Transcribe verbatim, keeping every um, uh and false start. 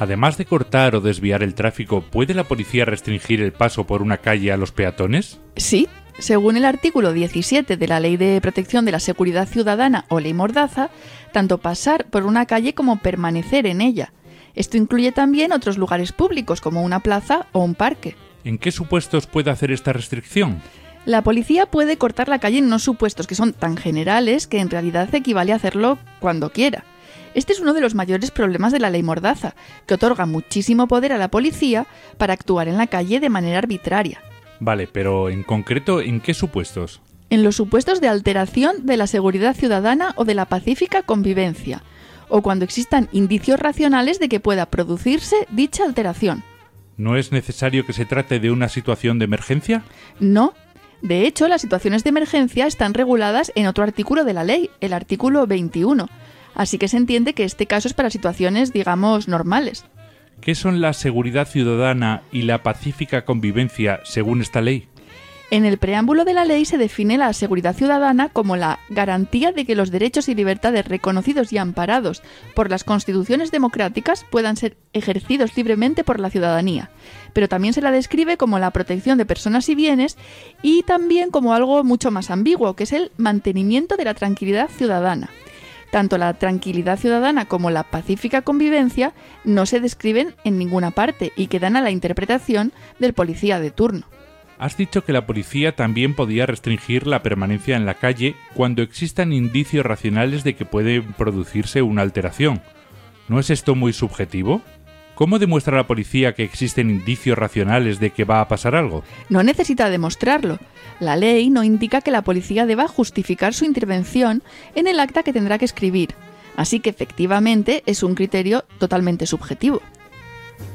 Además de cortar o desviar el tráfico, ¿puede la policía restringir el paso por una calle a los peatones? Sí. Según el artículo diecisiete de la Ley de Protección de la Seguridad Ciudadana o Ley Mordaza, tanto pasar por una calle como permanecer en ella. Esto incluye también otros lugares públicos como una plaza o un parque. ¿En qué supuestos puede hacer esta restricción? La policía puede cortar la calle en unos supuestos que son tan generales que en realidad equivale a hacerlo cuando quiera. Este es uno de los mayores problemas de la Ley Mordaza, que otorga muchísimo poder a la policía para actuar en la calle de manera arbitraria. Vale, pero en concreto, ¿en qué supuestos? En los supuestos de alteración de la seguridad ciudadana o de la pacífica convivencia, o cuando existan indicios racionales de que pueda producirse dicha alteración. ¿No es necesario que se trate de una situación de emergencia? No. De hecho, las situaciones de emergencia están reguladas en otro artículo de la ley, el artículo veintiuno. Así que se entiende que este caso es para situaciones, digamos, normales. ¿Qué son la seguridad ciudadana y la pacífica convivencia según esta ley? En el preámbulo de la ley se define la seguridad ciudadana como la garantía de que los derechos y libertades reconocidos y amparados por las constituciones democráticas puedan ser ejercidos libremente por la ciudadanía. Pero también se la describe como la protección de personas y bienes y también como algo mucho más ambiguo, que es el mantenimiento de la tranquilidad ciudadana. Tanto la tranquilidad ciudadana como la pacífica convivencia no se describen en ninguna parte y quedan a la interpretación del policía de turno. Has dicho que la policía también podía restringir la permanencia en la calle cuando existan indicios racionales de que puede producirse una alteración. ¿No es esto muy subjetivo? ¿Cómo demuestra la policía que existen indicios racionales de que va a pasar algo? No necesita demostrarlo. La ley no indica que la policía deba justificar su intervención en el acta que tendrá que escribir. Así que efectivamente es un criterio totalmente subjetivo.